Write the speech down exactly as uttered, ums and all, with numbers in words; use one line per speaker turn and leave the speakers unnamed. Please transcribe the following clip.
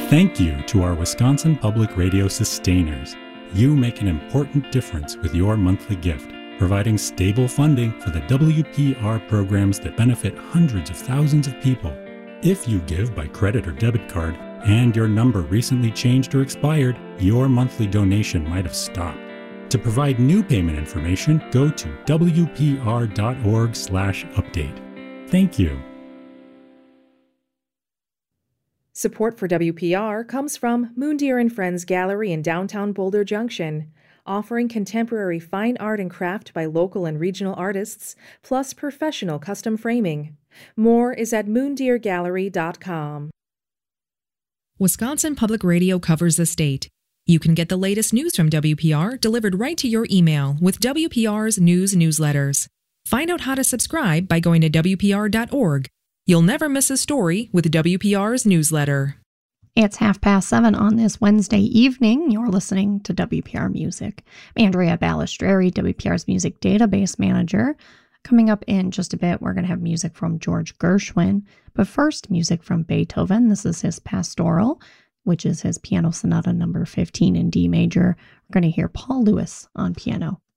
Thank you to our Wisconsin Public Radio sustainers. You make an important difference with your monthly gift, providing stable funding for the W P R programs that benefit hundreds of thousands of people. If you give by credit or debit card, and your number recently changed or expired, your monthly donation might have stopped. To provide new payment information, go to w p r dot org slash update. Thank you.
Support for W P R comes from Moondeer and Friends Gallery in downtown Boulder Junction, offering contemporary fine art and craft by local and regional artists, plus professional custom framing. More is at moondeer gallery dot com.
Wisconsin Public Radio covers the state. You can get the latest news from W P R delivered right to your email with W P R's news newsletters. Find out how to subscribe by going to w p r dot org. You'll never miss a story with W P R's newsletter.
It's half past seven on this Wednesday evening. You're listening to W P R Music. I'm Andrea Balistreri, W P R's Music Database Manager. Coming up in just a bit, we're going to have music from George Gershwin. But first, music from Beethoven. This is his Pastoral, which is his Piano Sonata number fifteen in D major. We're going to hear Paul Lewis on piano.